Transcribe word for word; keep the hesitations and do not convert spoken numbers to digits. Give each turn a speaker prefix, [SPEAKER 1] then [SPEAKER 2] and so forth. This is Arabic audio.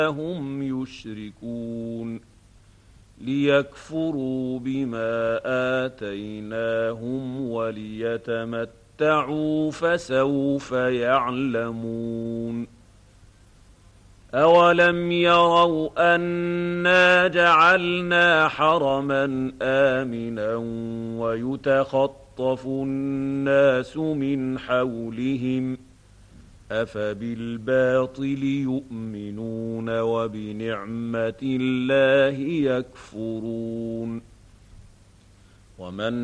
[SPEAKER 1] هم يشركون ليكفروا بما آتيناهم وليتمتعوا فسوف يعلمون أولم يروا أنا جعلنا حرما آمنا ويتخطف الناس من حولهم أفبالباطل يؤمنون وبنعمة الله يكفرون ومن